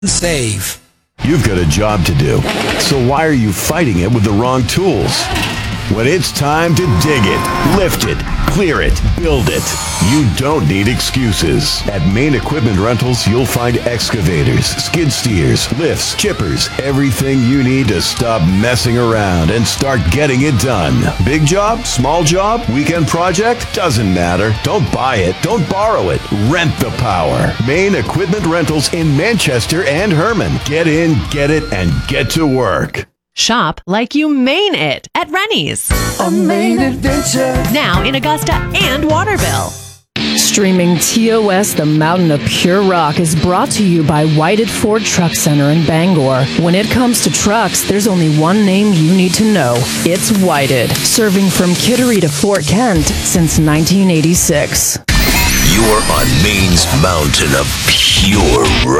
Save. You've got a job to do, so why are you fighting it with the wrong tools? When it's time to dig it, lift it, clear it, build it, you don't need excuses. At Main Equipment Rentals, you'll find excavators, skid steers, lifts, chippers, everything you need to stop messing around and start getting it done. Big job, small job, weekend project, doesn't matter. Don't buy it, don't borrow it, rent the power. Main Equipment Rentals in Manchester and Herman. Get in, get it, and get to work. Shop like you mean it at Rennie's. A Maine adventure. Now in Augusta and Waterville. Streaming TOS, the Mountain of Pure Rock, is brought to you by Whited Ford Truck Center in Bangor. When it comes to trucks, there's only one name you need to know. It's Whited, serving from Kittery to Fort Kent since 1986. You're on Maine's Mountain of Pure Rock.